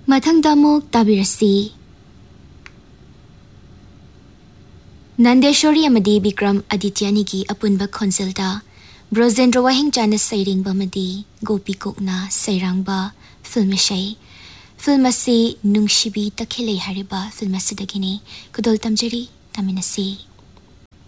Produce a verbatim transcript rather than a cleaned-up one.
ꯃꯊꯪꯗ ꯑꯃꯨꯛ ꯇꯥꯕꯤꯔꯁꯤ ꯅꯟꯗꯦꯁꯣꯔꯤ ꯑꯃꯗꯤ ꯕꯤꯀ꯭ꯔꯝ ꯑꯗꯤꯇ꯭ꯌꯥꯅꯤꯒꯤ ꯑꯄꯨꯟꯕ ꯈꯣꯟꯖꯦꯜꯗ ꯕ꯭ꯔꯣꯖꯦꯟꯗ꯭ꯔ ꯋꯥꯍꯦꯡꯆꯥꯅ ꯁꯩꯔꯦꯡꯕ ꯑꯃꯗꯤ ꯒꯣꯄꯤ ꯀꯣꯛꯅ ꯁꯩꯔꯥꯡꯕ ꯐꯤꯜꯝ ꯏꯁꯩ ꯐꯤꯜꯝ ꯑꯁꯤ ꯅꯨꯡꯁꯤꯕꯤ ꯇꯈꯦꯜꯂꯩ ꯍꯥꯏꯔꯤꯕ ꯐꯤꯜꯝ ꯑꯁꯤꯗꯒꯤꯅꯤ ꯈꯨꯗꯣꯜ ꯇꯝꯖꯔꯤ ꯇꯥꯃꯤꯟꯅꯁꯤ